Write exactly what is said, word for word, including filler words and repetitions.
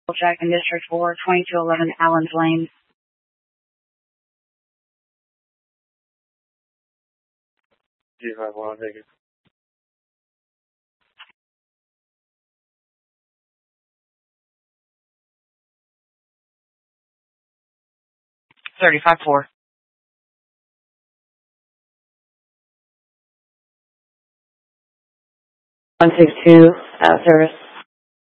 Jack in District four, twenty-two eleven Allen's Lane. G five one, take it. thirty-five four. one six two, out of service.